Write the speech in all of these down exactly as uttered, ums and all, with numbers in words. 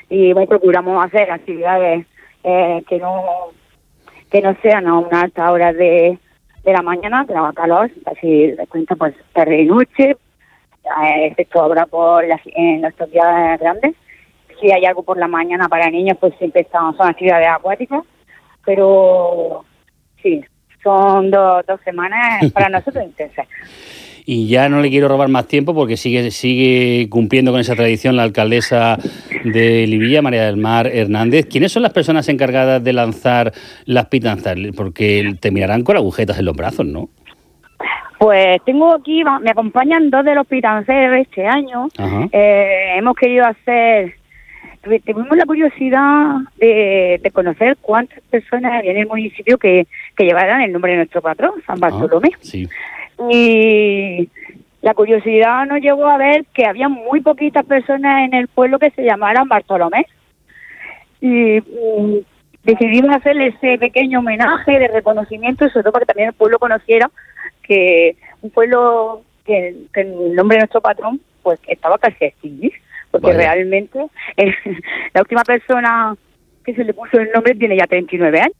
y bueno, procuramos hacer actividades eh, que no que no sean a una alta hora de, de la mañana, que haga calor, así de cuenta pues tarde y noche, eh, excepto ahora por las, en los días grandes. Si hay algo por la mañana para niños, pues siempre están, son actividades acuáticas, pero sí, son do, dos semanas para nosotros intensas. Y ya no le quiero robar más tiempo porque sigue sigue cumpliendo con esa tradición la alcaldesa de Livilla, María del Mar Hernández. ¿Quiénes son las personas encargadas de lanzar las pitanzas? Porque te mirarán con agujetas en los brazos, ¿no? Pues tengo aquí, me acompañan dos de los pitanceros este año. Eh, hemos querido hacer... Tuvimos la curiosidad de, de conocer cuántas personas había en el municipio que, que llevaran el nombre de nuestro patrón, San Bartolomé. Ah, sí. Y la curiosidad nos llevó a ver que había muy poquitas personas en el pueblo que se llamaran Bartolomé. Y um, decidimos hacerle ese pequeño homenaje de reconocimiento, y sobre todo para que también el pueblo conociera que un pueblo que, que el nombre de nuestro patrón pues estaba casi a extinguir. Porque vale. realmente eh, la última persona que se le puso el nombre tiene ya treinta y nueve años.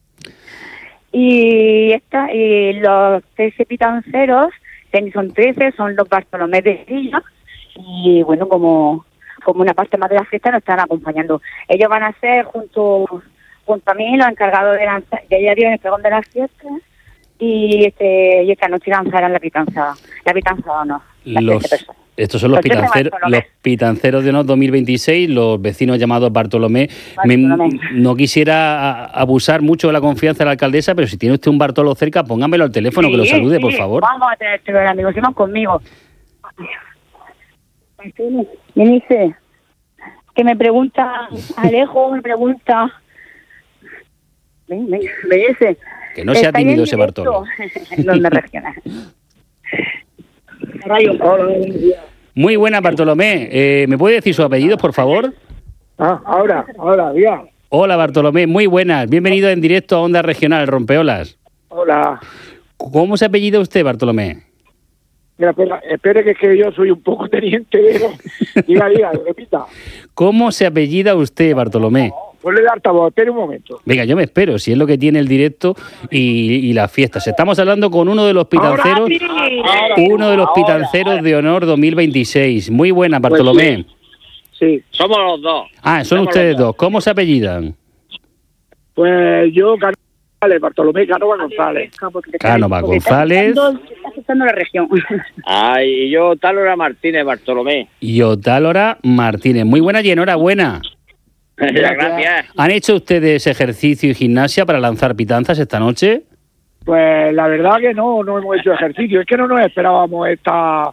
Y esta y los trece pitanceros, son trece, son los Bartolomé de Villa. Y bueno, como, como una parte más de la fiesta nos están acompañando. Ellos van a ser junto, junto a mí los encargados de lanzar, ya ya dieron el pregón de las fiestas. Y este y esta noche lanzarán la pitanzada. La pitanzada no. Los... Estos son los, los pitanceros, los pitanceros de honor dos mil veintiséis, los vecinos llamados Bartolomé. Bartolomé. Me, no quisiera abusar mucho de la confianza de la alcaldesa, pero si tiene usted un Bartolo cerca, póngamelo al teléfono, sí, que lo salude, sí, por favor. Vamos a tener este amigos, si van conmigo. Me dice que me pregunta, Alejo, me pregunta. Ven, ven, me dice. Que no sea tímido ese Bartolo. ¿Dónde regional? Muy buena, Bartolomé. Eh, ¿Me puede decir su apellido, por favor? Ah, ahora, ahora, ya. Hola, Bartolomé. Muy buenas. Bienvenido en directo a Onda Regional, Rompeolas. Hola. ¿Cómo se apellida usted, Bartolomé? Mira, espera, espere que es que yo soy un poco teniente, pero... Diga, diga, repita. ¿Cómo se apellida usted, Bartolomé? Ponle de altavoz, espere un momento. Venga, yo me espero, si es lo que tiene el directo y, y las fiestas. Estamos hablando con uno de los pitanceros, ahora, uno de los pitanceros ahora, de honor dos mil veintiséis. Muy buena, Bartolomé. Pues sí. sí, somos los dos. Ah, son somos ustedes dos. dos. ¿Cómo se apellidan? Pues yo, González, Bartolomé Cánova González. Cánova González. Está afectando la región. Ay, y yo, Otálora Martínez, Bartolomé. Y Otálora Martínez. Muy buena y enhorabuena. Gracias. ¿Han hecho ustedes ejercicio y gimnasia para lanzar pitanzas esta noche? Pues la verdad que no, no hemos hecho ejercicio. Es que no nos esperábamos esta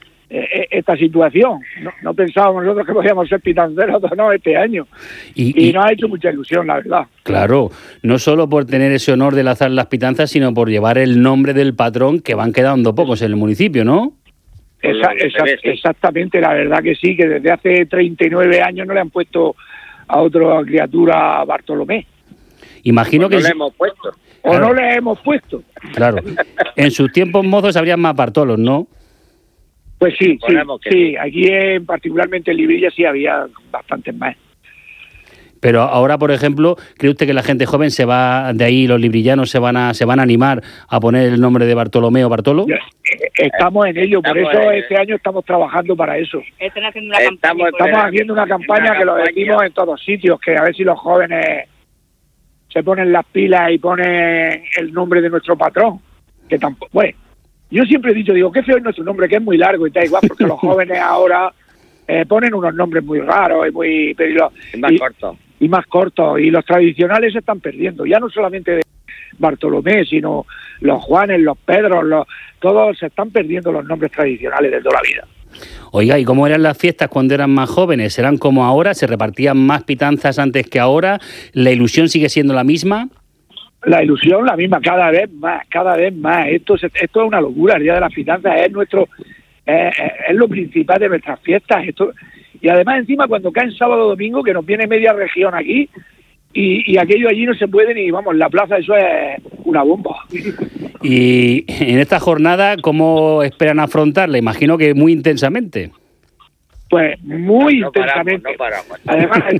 esta situación. No, no pensábamos nosotros que podíamos ser pitanceros no este año. Y, y, y nos ha hecho mucha ilusión, la verdad. Claro, no solo por tener ese honor de lanzar las pitanzas, sino por llevar el nombre del patrón, que van quedando pocos en el municipio, ¿no? Esa, esa, exactamente, la verdad que sí, que desde hace treinta y nueve años no le han puesto a otra criatura Bartolomé. Imagino pues que... no le hemos puesto. O claro. no le hemos puesto. Claro. En sus tiempos mozos habrían más Bartolos, ¿no? Pues sí, sí, sí. sí. Aquí en, particularmente en Livilla sí había bastantes más. Pero ahora, por ejemplo, ¿cree usted que la gente joven se va de ahí, los librillanos se van a se van a animar a poner el nombre de Bartolomé o Bartolo? Estamos en ello, por estamos eso en este año estamos trabajando para eso. Están haciendo una estamos, campaña. Estamos haciendo una campaña una que campaña. lo decimos en todos sitios, que a ver si los jóvenes se ponen las pilas y ponen el nombre de nuestro patrón, que tampoco... Bueno, yo siempre he dicho, digo, qué feo es nuestro nombre, que es muy largo y da igual, porque los jóvenes ahora eh, ponen unos nombres muy raros y muy... Pero, y más cortos. Y más cortos, y los tradicionales se están perdiendo, ya no solamente de Bartolomé, sino los Juanes, los Pedros, los, todos se están perdiendo los nombres tradicionales de toda la vida. Oiga, ¿y cómo eran las fiestas cuando eran más jóvenes? ¿Eran como ahora? ¿Se repartían más pitanzas antes que ahora? ¿La ilusión sigue siendo la misma? La ilusión la misma, cada vez más, cada vez más. Esto, esto es una locura, el Día de las Pitanzas es nuestro, eh, es lo principal de nuestras fiestas. Esto Y además encima cuando caen sábado o domingo, que nos viene media región aquí, y, y aquello allí no se puede ni, vamos, la plaza eso es una bomba. Y en esta jornada, ¿cómo esperan afrontarla? Imagino que muy intensamente. Pues muy no intensamente. Paramos, no paramos. Además,